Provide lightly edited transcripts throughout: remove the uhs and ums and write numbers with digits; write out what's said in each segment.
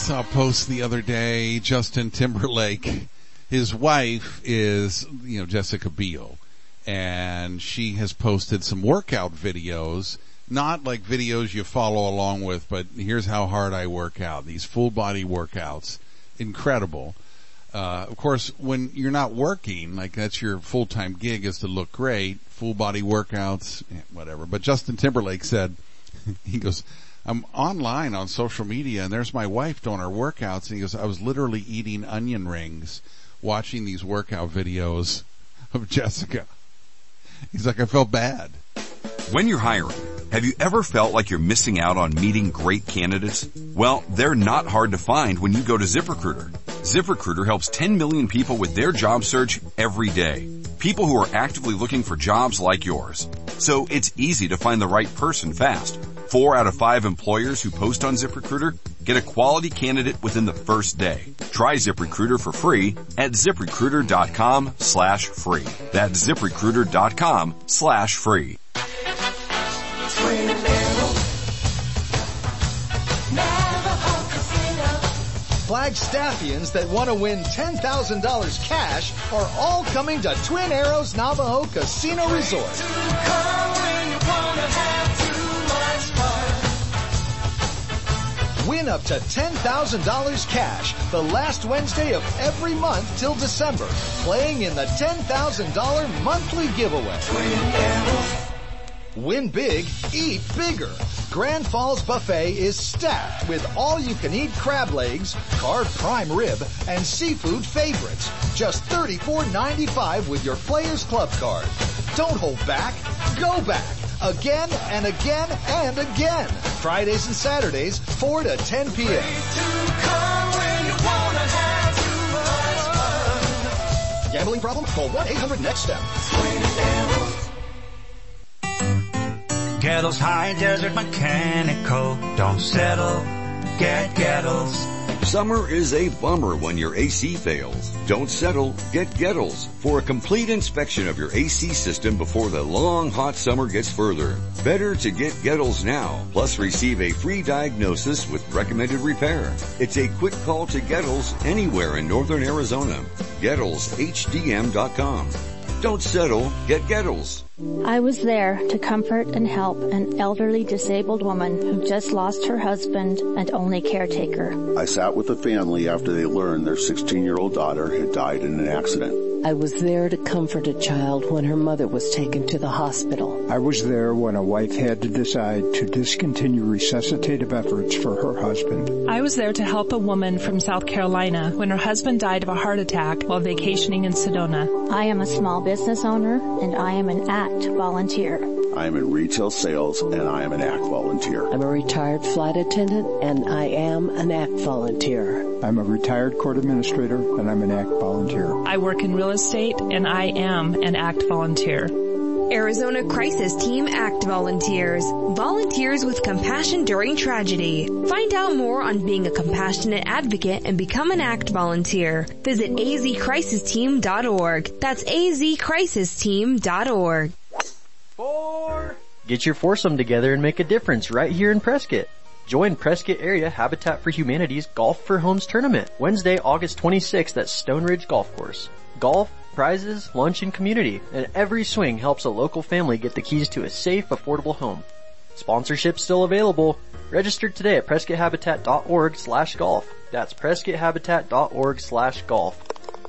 saw a post the other day, Justin Timberlake, his wife is, Jessica Biel, and she has posted some workout videos, not like videos you follow along with, but here's how hard I work out, these full body workouts. Incredible. Of course, when you're not working, like that's your full-time gig is to look great, full body workouts, whatever. But Justin Timberlake said, he goes, I'm online on social media and there's my wife doing her workouts. And he goes, I was literally eating onion rings watching these workout videos of Jessica. He's like, I felt bad. When you're hiring, have you ever felt like you're missing out on meeting great candidates? Well, they're not hard to find when you go to ZipRecruiter. ZipRecruiter helps 10 million people with their job search every day. People who are actively looking for jobs like yours. So it's easy to find the right person fast. 4 out of 5 employers who post on ZipRecruiter get a quality candidate within the first day. Try ZipRecruiter for free at ZipRecruiter.com/free. That's ZipRecruiter.com/free. Flagstaffians that want to win $10,000 cash are all coming to Twin Arrows Navajo Casino Resort. Win up to $10,000 cash the last Wednesday of every month till December, playing in the $10,000 monthly giveaway. Win big, eat bigger. Grand Falls Buffet is stacked with all-you-can-eat crab legs, carved prime rib, and seafood favorites. Just $34.95 with your Players Club card. Don't hold back. Go back. Again and again and again. Fridays and Saturdays, 4 to 10 p.m. Gambling problem? Call 1-800-NEXT-STEP. Gettles High Desert Mechanical. Don't settle. Get Gettles. Summer is a bummer when your AC fails. Don't settle. Get Gettles for a complete inspection of your AC system before the long hot summer gets further. Better to get Gettles now, plus receive a free diagnosis with recommended repair. It's a quick call to Gettles anywhere in northern Arizona. GettlesHDM.com. Don't settle. Get Gettles. I was there to comfort and help an elderly disabled woman who just lost her husband and only caretaker. I sat with the family after they learned their 16-year-old daughter had died in an accident. I was there to comfort a child when her mother was taken to the hospital. I was there when a wife had to decide to discontinue resuscitative efforts for her husband. I was there to help a woman from South Carolina when her husband died of a heart attack while vacationing in Sedona. I am a small business owner and I am an ACT volunteer. I am in retail sales and I am an ACT volunteer. I'm a retired flight attendant and I am an ACT volunteer. I'm a retired court administrator and I'm an ACT volunteer. I work in real estate and I am an ACT volunteer. Arizona Crisis Team ACT Volunteers. Volunteers with compassion during tragedy. Find out more on being a compassionate advocate and become an ACT volunteer. Visit azcrisisteam.org. That's azcrisisteam.org. 4. Get your foursome together and make a difference right here in Prescott. Join Prescott Area Habitat for Humanity's Golf for Homes tournament, Wednesday, August 26th at Stone Ridge Golf Course. Golf, prizes, lunch, and community, and every swing helps a local family get the keys to a safe, affordable home. Sponsorship still available. Register today at PrescottHabitat.org/golf. That's PrescottHabitat.org/golf.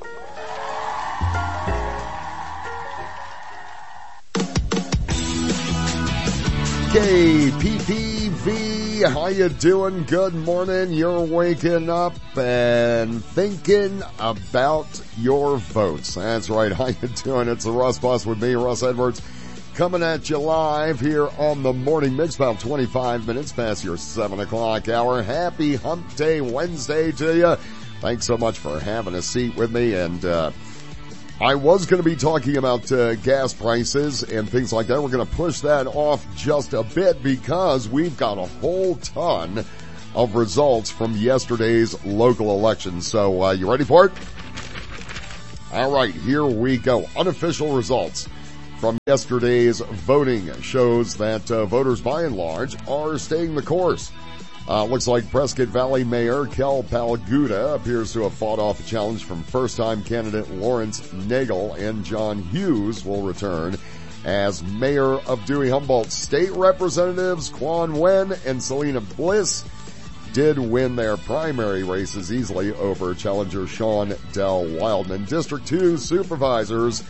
KPPV, how you doing? Good morning. You're waking up and thinking about your votes. That's right. How you doing? It's the Russ Bus with me, Russ Edwards, coming at you live here on the Morning Mix, about 25 minutes past your 7 o'clock hour. Happy Hump Day Wednesday to you. Thanks so much for having a seat with me. And I was going to be talking about gas prices and things like that. We're going to push that off just a bit because we've got a whole ton of results from yesterday's local elections. So you ready for it? All right, here we go. Unofficial results from yesterday's voting shows that voters by and large are staying the course. Looks like Prescott Valley Mayor Kel Palguda appears to have fought off a challenge from first-time candidate Lawrence Nagel, and John Hughes will return as mayor of Dewey-Humboldt. State representatives Quan Wen and Selena Bliss did win their primary races easily over challenger Sean Del Wildman. District 2 supervisors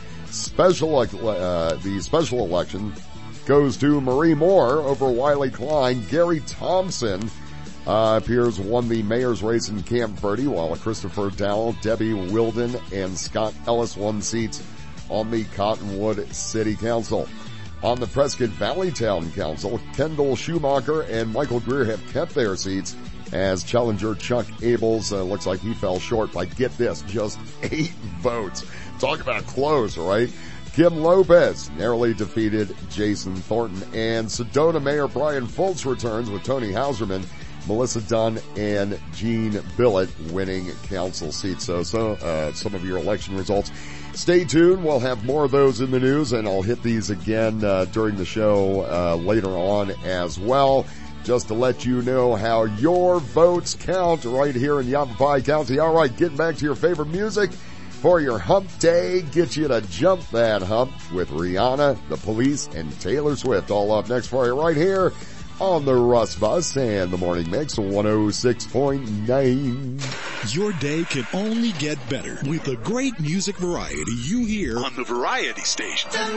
the special election goes to Marie Moore over Wiley Klein. Gary Thompson appears won the mayor's race in Camp Verde, while Christopher Dowell, Debbie Wilden, and Scott Ellis won seats on the Cottonwood City Council. On the Prescott Valley Town Council, Kendall Schumacher and Michael Greer have kept their seats as challenger Chuck Abels looks like he fell short by, get this, just 8 votes. Talk about close, right? Kim Lopez narrowly defeated Jason Thornton, and Sedona Mayor Brian Fultz returns with Tony Hauserman, Melissa Dunn, and Jean Billett winning council seats. So some of your election results. Stay tuned. We'll have more of those in the news, and I'll hit these again during the show later on as well, just to let you know how your votes count right here in Yavapai County. All right, getting back to your favorite music for your hump day. Get you to jump that hump with Rihanna, The Police, and Taylor Swift. All up next for you right here on the Russ Bus and the Morning Mix 106.9. Your day can only get better with the great music variety you hear on the Variety Station.